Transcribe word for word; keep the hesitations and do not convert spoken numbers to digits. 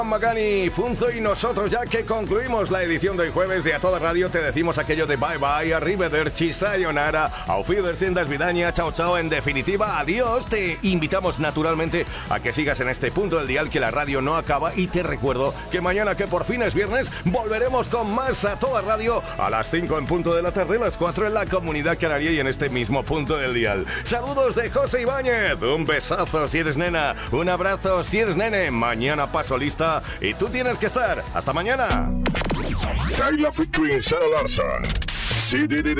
Magani, Funzo y nosotros, ya que concluimos la edición de hoy jueves de A Toda Radio, te decimos aquello de bye bye, arrivederci, sayonara, auf Wiedersehen, das Vidaña, chao chao, en definitiva, adiós. Te invitamos naturalmente a que sigas en este punto del dial, que la radio no acaba, y te recuerdo que mañana, que por fin es viernes, volveremos con más A Toda Radio a las cinco en punto de la tarde, las cuatro en la Comunidad Canaria y en este mismo punto del dial. Saludos de José Ibáñez, un besazo si eres nena, un abrazo si eres nene, mañana paso lista y tú tienes que estar. ¡Hasta mañana! Kyla featuring Sarah Larson. C D D